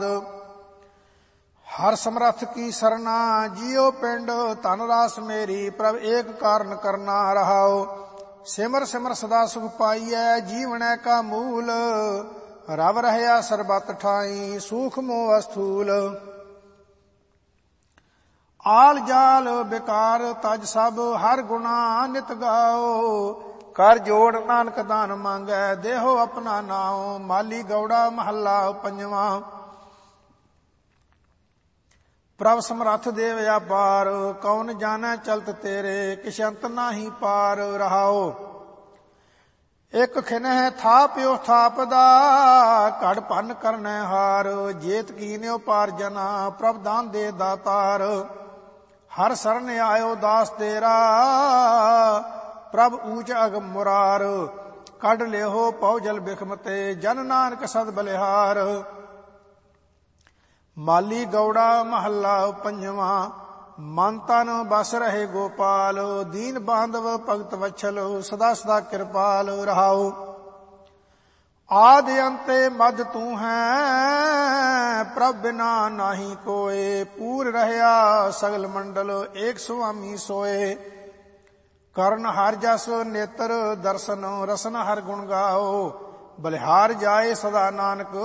ਹਰ ਸਮਰੱਥ ਕੀ ਸਰਨਾ ਜੀਉ ਪਿੰਡ ਧਨ ਰਾਸ ਮੇਰੀ ਪ੍ਰਭ ਏਕ ਕਾਰਨ ਕਰਨਾ ਰਹਾਉ। ਸਿਮਰ ਸਿਮਰ ਸਦਾ ਸੁਖ ਪਾਈਐ ਜੀਵਨੈ ਕਾ ਮੂਲ ਰਵ ਰਹਿਆ ਸਰਬਤ ਠਾਈ ਸੂਖ ਮੋਹ ਅਸਥੂਲ। ਆਲ ਜਾਲ ਬੇਕਾਰ ਤਜ ਸਭ ਹਰ ਗੁਣਾ ਨਿਤ ਗਾਓ ਕਰ ਜੋੜ ਨਾਨਕ ਦਾਨ ਮੰਗੈ ਦੇਹੋ ਆਪਣਾ ਨਾਉ। ਮਾਲੀ ਗੌੜਾ ਮਹੱਲਾ ਪੰਜਵਾਂ। ਪ੍ਰਭ ਸਮਰੱਥ ਦੇਵ ਅਪਾਰ ਕੌਣ ਜਾਣੈ ਚਲਤ ਤੇਰੇ ਕਿਛ ਅੰਤ ਨਾਹੀ ਪਾਰ ਰਹਾਓ। ਇਕ ਖਿਨਹਿ ਥਾਪਿਓ ਥਾਪਦਾ ਘੜ ਭੰਨ ਕਰਨੈ ਹਾਰ ਜੇਤ ਕੀਨਿਓ ਪਾਰ ਜਨਾ ਪ੍ਰਭ ਦਾਨ ਦੇ ਦਾਤਾਰ। ਹਰ ਸਰਨ ਆਇਓ ਦਾਸ ਤੇਰਾ ਪ੍ਰਭ ਊਚ ਅਗਮ ਮੁਰਾਰ ਕੱਢ ਲਿਓ ਪਉ ਜਲ ਬਿਖਮ ਤੇ ਜਨ ਨਾਨਕ ਸਦ ਬਲਿਹਾਰ। ਮਾਲੀ ਗੌੜਾ ਮਹੱਲਾ ਪੰਜਵਾਂ। ਮਨ ਤਨ ਬਸ ਰਹੇ ਗੋਪਾਲ ਦੀਨ ਬਾਂਧਵ ਭਗਤ ਵਛਲ ਸਦਾ ਸਦਾ ਕਿਰਪਾਲ ਰਹਾਉ। ਆਦ ਅੰਤੇ ਮਦ ਤੂੰ ਹੈ ਪ੍ਰਭ ਬਿਨਾ ਨਾਹੀ ਕੋਏ ਪੂਰ ਰਹਿਆ ਸਗਲ ਮੰਡਲ ਏਕ ਸੁਆਮੀ ਸੋਏ। ਕਰਨ ਹਰ ਜਸ ਨੇਤਰ ਦਰਸ਼ਨ ਰਸਨ ਹਰ ਗੁਣ ਗਾਓ ਬਲਿਹਾਰ ਜਾਏ ਸਦਾ ਨਾਨਕ